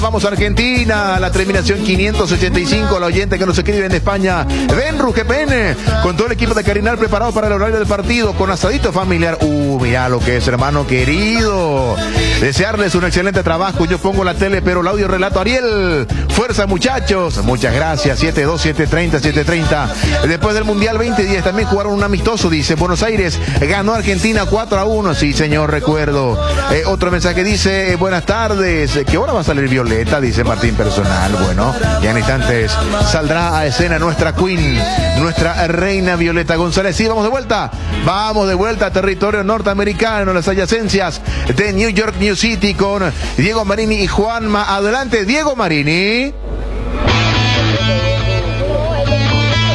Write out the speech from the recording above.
Vamos a Argentina, la terminación 585, la oyente que nos escribe en España, Benru GPN, con todo el equipo de Carinal preparado para el horario del partido, con asadito familiar. Mirá lo que es, hermano querido. Desearles un excelente trabajo. Yo pongo la tele, pero el audio relato. Ariel, fuerza muchachos. Muchas gracias. 7-2, 7-30, 7-30. Después del Mundial 2010 también jugaron un amistoso, dice. Buenos Aires ganó Argentina 4-1. Sí, señor, recuerdo. Otro mensaje dice, buenas tardes. ¿Qué hora va a salir Violeta? Dice Martín Personal. Bueno, ya en instantes saldrá a escena nuestra queen, nuestra reina Violeta González. Sí, vamos de vuelta. Vamos de vuelta a territorio norteamericano, las adyacencias de New York, New City, con Diego Marini y Juanma. Adelante, Diego Marini.